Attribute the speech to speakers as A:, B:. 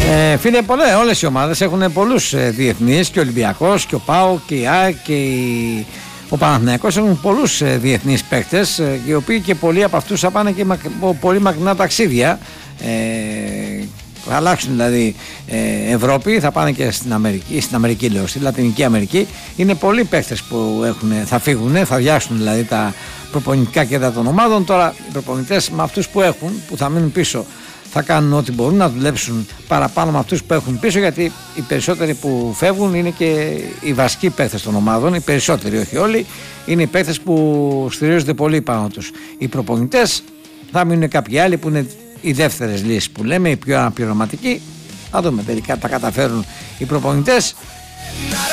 A: Φίλε, όλες οι ομάδες έχουν πολλούς διεθνείς, και ο Ολυμπιακός και ο ΠΑΟΚ και η ΑΕΚ και ο Παναθηναϊκός έχουν πολλούς διεθνείς παίκτες, οι οποίοι και πολλοί από αυτούς θα πάνε και πολύ μακρινά ταξίδια. Θα αλλάξουν δηλαδή Ευρώπη, θα πάνε και στην Αμερική λέω, στη Λατινική Αμερική. Είναι πολλοί παίκτες που θα φύγουν, θα διάσουν δηλαδή τα προπονητικά κέντρα των ομάδων. Τώρα οι προπονητές με αυτούς που έχουν, που θα μείνουν πίσω, θα κάνουν ό,τι μπορούν να δουλέψουν παραπάνω με αυτούς που έχουν πίσω, γιατί οι περισσότεροι που φεύγουν είναι και οι βασικοί παίκτες των ομάδων. Οι περισσότεροι, όχι όλοι, είναι οι παίκτες που στηρίζονται πολύ πάνω τους. Οι προπονητές θα μείνουν κάποιοι άλλοι που είναι οι δεύτερες λύσεις που λέμε, οι πιο αναπληρωματικοί. Θα δούμε τελικά τα καταφέρουν οι προπονητές.